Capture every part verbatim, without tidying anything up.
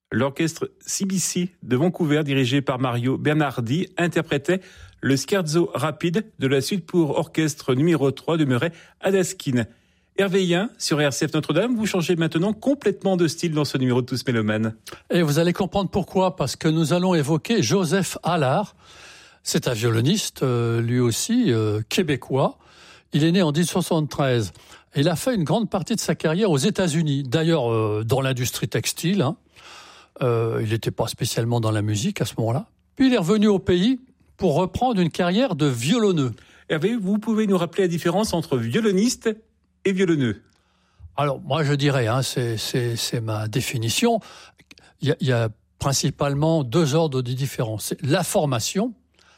L'orchestre C B C de Vancouver, dirigé par Mario Bernardi, interprétait le scherzo rapide de la suite pour orchestre numéro trois de Murray Adaskin. Hervé Yen, sur R C F Notre-Dame, vous changez maintenant complètement de style dans ce numéro de Tous Mélomanes. Et vous allez comprendre pourquoi, parce que nous allons évoquer Joseph Allard. C'est un violoniste, euh, lui aussi, euh, québécois. Il est né en dix-neuf cent soixante-treize. Il a fait une grande partie de sa carrière aux États-Unis, d'ailleurs euh, dans l'industrie textile, hein. Euh, il n'était pas spécialement dans la musique à ce moment-là. Puis il est revenu au pays pour reprendre une carrière de violonneux. Hervé, vous pouvez nous rappeler la différence entre violoniste et violonneux? Alors moi je dirais, hein, c'est, c'est, c'est ma définition, il y a, il y a principalement deux ordres de différence. C'est la formation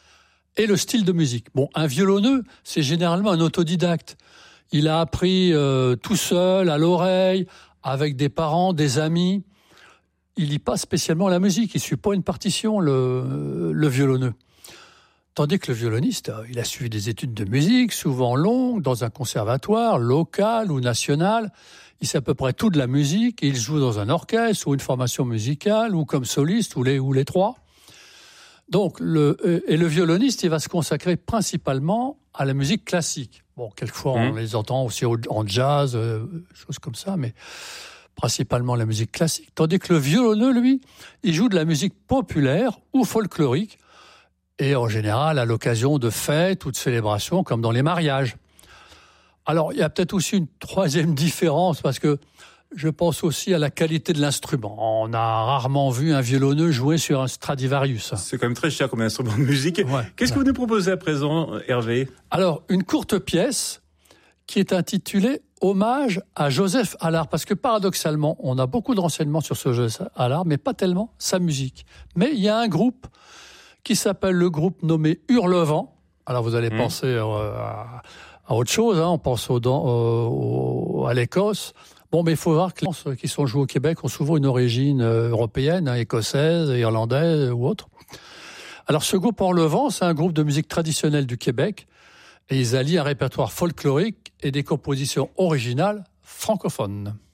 et le style de musique. Bon, un violonneux, c'est généralement un autodidacte. Il a appris euh, tout seul, à l'oreille, avec des parents, des amis. Il lit pas spécialement la musique, il suit pas une partition, le, le violonneux. Tandis que le violoniste, il a suivi des études de musique, souvent longues, dans un conservatoire, local ou national. Il sait à peu près tout de la musique, et il joue dans un orchestre ou une formation musicale, ou comme soliste, ou les, ou les trois. Donc, le, et le violoniste, il va se consacrer principalement à la musique classique. Bon, quelquefois, mmh. on les entend aussi en jazz, euh, choses comme ça, mais principalement la musique classique. Tandis que le violonneux, lui, il joue de la musique populaire ou folklorique, et en général à l'occasion de fêtes ou de célébrations, comme dans les mariages. Alors, il y a peut-être aussi une troisième différence, parce que je pense aussi à la qualité de l'instrument. On a rarement vu un violonneux jouer sur un Stradivarius. C'est quand même très cher comme instrument de musique. Ouais, Qu'est-ce ouais. que vous nous proposez à présent, Hervé? Alors, une courte pièce qui est intitulée « Hommage à Joseph Allard », parce que paradoxalement, on a beaucoup de renseignements sur ce Joseph Allard, mais pas tellement sa musique. Mais il y a un groupe qui s'appelle le groupe nommé Hurlevent. Alors vous allez mmh. penser euh, à, à autre chose, hein. On pense au, au, à l'Écosse. Bon, mais il faut voir que les gens qui sont joués au Québec ont souvent une origine européenne, hein, écossaise, irlandaise ou autre. Alors ce groupe Hurlevent, c'est un groupe de musique traditionnelle du Québec, et ils allient un répertoire folklorique et des compositions originales francophones.